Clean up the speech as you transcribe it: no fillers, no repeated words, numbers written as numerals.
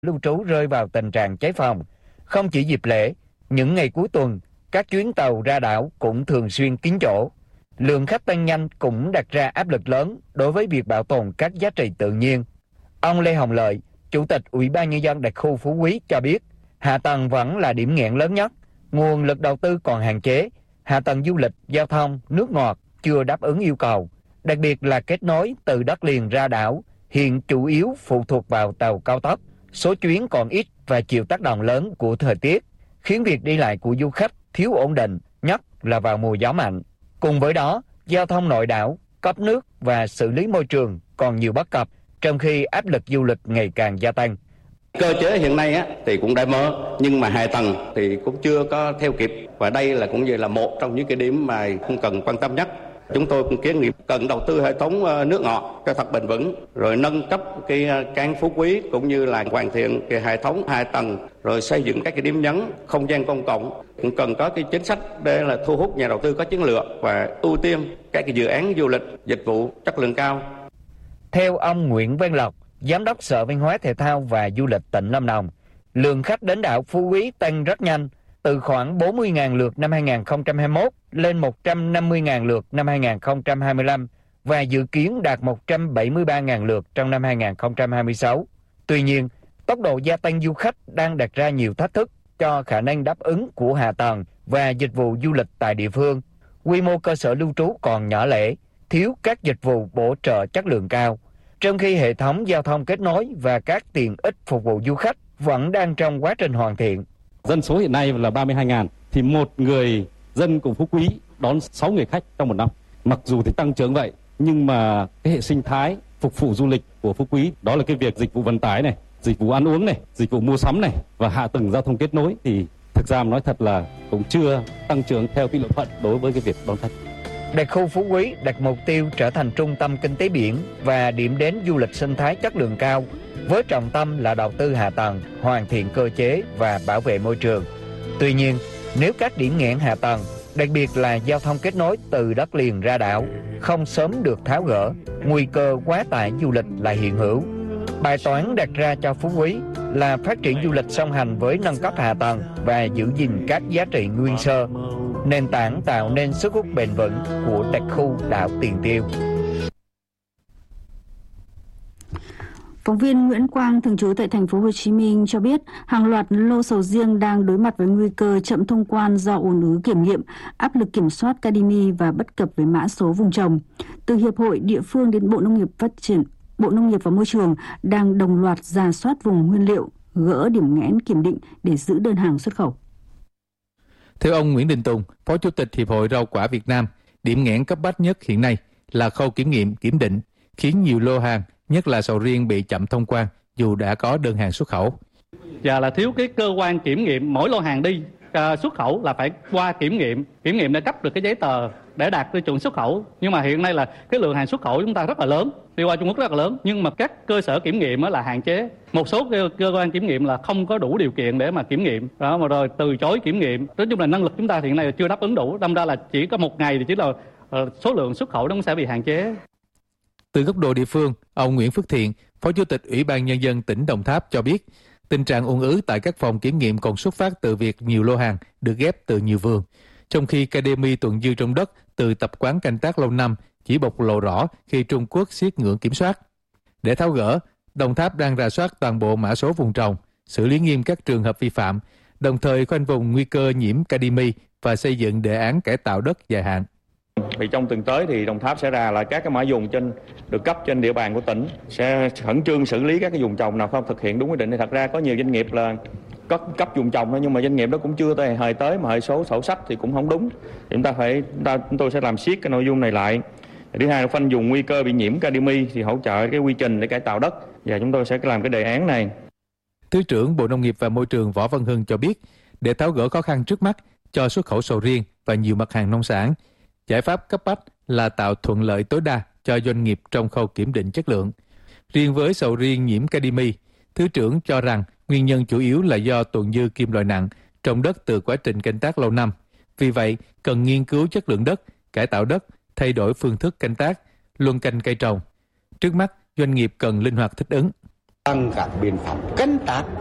lưu trú rơi vào tình trạng cháy phòng. Không chỉ dịp lễ, những ngày cuối tuần, các chuyến tàu ra đảo cũng thường xuyên kín chỗ. Lượng khách tăng nhanh cũng đặt ra áp lực lớn đối với việc bảo tồn các giá trị tự nhiên. Ông Lê Hồng Lợi, Chủ tịch Ủy ban Nhân dân đặc khu Phú Quý cho biết, hạ tầng vẫn là điểm nghẽn lớn nhất. Nguồn lực đầu tư còn hạn chế, hạ tầng du lịch, giao thông, nước ngọt chưa đáp ứng yêu cầu. Đặc biệt là kết nối từ đất liền ra đảo, hiện chủ yếu phụ thuộc vào tàu cao tốc. Số chuyến còn ít và chịu tác động lớn của thời tiết, khiến việc đi lại của du khách thiếu ổn định, nhất là vào mùa gió mạnh. Cùng với đó, giao thông nội đảo, cấp nước và xử lý môi trường còn nhiều bất cập, trong khi áp lực du lịch ngày càng gia tăng. Cơ chế hiện nay thì cũng đã mở, nhưng mà hạ tầng thì cũng chưa có theo kịp, và đây là cũng như là một trong những cái điểm mà cũng cần quan tâm nhất. Chúng tôi cũng kiến nghị cần đầu tư hệ thống nước ngọt cho thật bền vững, rồi nâng cấp cái cảng Phú Quý cũng như là hoàn thiện cái hệ thống hạ tầng, rồi xây dựng các cái điểm nhấn, không gian công cộng. Cũng cần có cái chính sách để là thu hút nhà đầu tư có chiến lược và ưu tiên các cái dự án du lịch, dịch vụ chất lượng cao. Theo ông Nguyễn Văn Lộc, Giám đốc Sở Văn hóa Thể thao và Du lịch tỉnh Lâm Đồng, lượng khách đến đảo Phú Quý tăng rất nhanh, từ khoảng 40.000 lượt năm 2021 lên 150.000 lượt năm 2025 và dự kiến đạt 173.000 lượt trong năm 2026. Tuy nhiên, tốc độ gia tăng du khách đang đặt ra nhiều thách thức cho khả năng đáp ứng của hạ tầng và dịch vụ du lịch tại địa phương. Quy mô cơ sở lưu trú còn nhỏ lẻ, thiếu các dịch vụ bổ trợ chất lượng cao, trong khi hệ thống giao thông kết nối và các tiện ích phục vụ du khách vẫn đang trong quá trình hoàn thiện. Dân số hiện nay là 32.000, thì một người dân của Phú Quý đón 6 người khách trong một năm. Mặc dù thì tăng trưởng vậy, nhưng mà cái hệ sinh thái phục vụ du lịch của Phú Quý, đó là cái việc dịch vụ vận tải này, dịch vụ ăn uống này, dịch vụ mua sắm này và hạ tầng giao thông kết nối thì thực ra nói thật là cũng chưa tăng trưởng theo cái lợi thuận đối với cái việc đón khách. Đặc khu Phú Quý đặt mục tiêu trở thành trung tâm kinh tế biển và điểm đến du lịch sinh thái chất lượng cao, với trọng tâm là đầu tư hạ tầng, hoàn thiện cơ chế và bảo vệ môi trường. Tuy nhiên, nếu các điểm nghẽn hạ tầng, đặc biệt là giao thông kết nối từ đất liền ra đảo, không sớm được tháo gỡ, nguy cơ quá tải du lịch lại hiện hữu. Bài toán đặt ra cho Phú Quý là phát triển du lịch song hành với nâng cấp hạ tầng và giữ gìn các giá trị nguyên sơ, nền tảng tạo nên sức hút bền vững của đặc khu đảo Tiền Tiêu. Phóng viên Nguyễn Quang, thường trú tại thành phố Hồ Chí Minh cho biết, hàng loạt lô sầu riêng đang đối mặt với nguy cơ chậm thông quan do ùn ứ kiểm nghiệm, áp lực kiểm soát Cademy và bất cập về mã số vùng trồng. Từ hiệp hội địa phương đến Bộ Nông nghiệp và Môi trường đang đồng loạt rà soát vùng nguyên liệu, gỡ điểm nghẽn kiểm định để giữ đơn hàng xuất khẩu. Theo ông Nguyễn Đình Tùng, Phó Chủ tịch Hiệp hội Rau quả Việt Nam, điểm nghẽn cấp bách nhất hiện nay là khâu kiểm nghiệm, kiểm định, khiến nhiều lô hàng, nhất là sầu riêng bị chậm thông quan dù đã có đơn hàng xuất khẩu. Và là thiếu cái cơ quan kiểm nghiệm, mỗi lô hàng đi xuất khẩu là phải qua kiểm nghiệm để cấp được cái giấy tờ để đạt tiêu chuẩn xuất khẩu. Nhưng mà hiện nay là cái lượng hàng xuất khẩu chúng ta rất là lớn, đi qua Trung Quốc rất là lớn, nhưng mà các cơ sở kiểm nghiệm là hạn chế. Một số cơ quan kiểm nghiệm là không có đủ điều kiện để mà kiểm nghiệm, đó mà rồi từ chối kiểm nghiệm. Nói chung là năng lực chúng ta hiện nay là chưa đáp ứng đủ, đâm ra là chỉ có một ngày thì chỉ là số lượng xuất khẩu nó cũng sẽ bị hạn chế. Từ góc độ địa phương, ông Nguyễn Phước Thiện, Phó Chủ tịch Ủy ban Nhân dân tỉnh Đồng Tháp cho biết, tình trạng ùn ứ tại các phòng kiểm nghiệm còn xuất phát từ việc nhiều lô hàng được ghép từ nhiều vườn, trong khi Cademy tuần dư trong đất từ tập quán canh tác lâu năm chỉ bộc lộ rõ khi Trung Quốc siết ngưỡng kiểm soát. Để tháo gỡ, Đồng Tháp đang rà soát toàn bộ mã số vùng trồng, xử lý nghiêm các trường hợp vi phạm, đồng thời khoanh vùng nguy cơ nhiễm Cademy và xây dựng đề án cải tạo đất dài hạn. Thì trong tuần tới thì Đồng Tháp sẽ ra là các cái mã vùng được cấp trên địa bàn của tỉnh, sẽ khẩn trương xử lý các cái vùng trồng nào không thực hiện đúng quy định. Thì thật ra có nhiều doanh nghiệp là có cấp vùng trồng thôi, nhưng mà doanh nghiệp đó cũng chưa tới mà hệ số sổ sách thì cũng không đúng. Thì chúng tôi sẽ làm siết cái nội dung này lại. Thứ hai là khoanh vùng nguy cơ bị nhiễm Cademy thì hỗ trợ cái quy trình để cải tạo đất, và chúng tôi sẽ làm cái đề án này. Thứ trưởng Bộ Nông nghiệp và Môi trường Võ Văn Hưng cho biết, để tháo gỡ khó khăn trước mắt cho xuất khẩu sầu riêng và nhiều mặt hàng nông sản, giải pháp cấp bách là tạo thuận lợi tối đa cho doanh nghiệp trong khâu kiểm định chất lượng. Riêng với sầu riêng nhiễm Cademy, Thứ trưởng cho rằng nguyên nhân chủ yếu là do tồn dư kim loại nặng trong đất từ quá trình canh tác lâu năm. Vì vậy, cần nghiên cứu chất lượng đất, cải tạo đất, thay đổi phương thức canh tác, luân canh cây trồng. Trước mắt, doanh nghiệp cần linh hoạt thích ứng. bằng các biện pháp cân tác